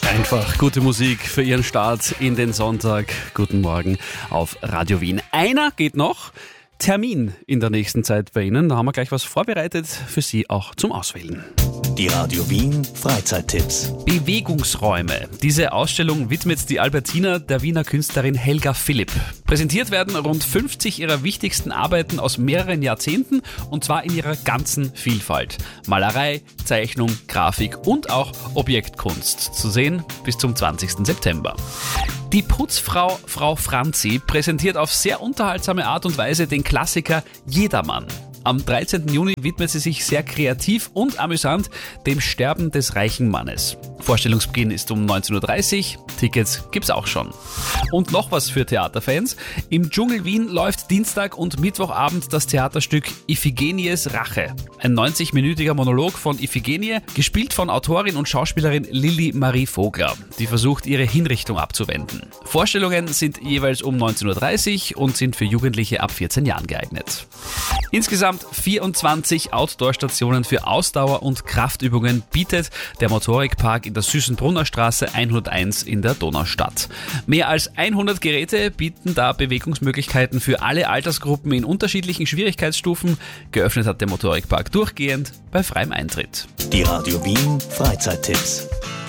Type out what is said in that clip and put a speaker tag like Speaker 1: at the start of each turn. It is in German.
Speaker 1: Einfach gute Musik für Ihren Start in den Sonntag. Guten Morgen auf Radio Wien. Einer geht noch. Termin in der nächsten Zeit bei Ihnen. Da haben wir gleich was vorbereitet für Sie auch zum Auswählen.
Speaker 2: Die Radio Wien Freizeittipps.
Speaker 1: Bewegungsräume. Diese Ausstellung widmet die Albertina der Wiener Künstlerin Helga Philipp. Präsentiert werden rund 50 ihrer wichtigsten Arbeiten aus mehreren Jahrzehnten und zwar in ihrer ganzen Vielfalt. Malerei, Zeichnung, Grafik und auch Objektkunst. Zu sehen bis zum 20. September. Die Putzfrau Frau Franzi präsentiert auf sehr unterhaltsame Art und Weise den Klassiker Jedermann. Am 13. Juni widmet sie sich sehr kreativ und amüsant dem Sterben des reichen Mannes. Vorstellungsbeginn ist um 19.30 Uhr, Tickets gibt's auch schon. Und noch was für Theaterfans. Im Dschungel Wien läuft Dienstag und Mittwochabend das Theaterstück Iphigenies Rache. Ein 90-minütiger Monolog von Iphigenie, gespielt von Autorin und Schauspielerin Lilli Marie Vogler, die versucht, ihre Hinrichtung abzuwenden. Vorstellungen sind jeweils um 19.30 Uhr und sind für Jugendliche ab 14 Jahren geeignet. Insgesamt 24 Outdoor-Stationen für Ausdauer- und Kraftübungen bietet der Motorikpark in der Süßenbrunner Straße 101 in der Donaustadt. Mehr als 100 Geräte bieten da Bewegungsmöglichkeiten für alle Altersgruppen in unterschiedlichen Schwierigkeitsstufen. Geöffnet hat der Motorikpark durchgehend bei freiem Eintritt.
Speaker 2: Die Radio Wien Freizeittipps.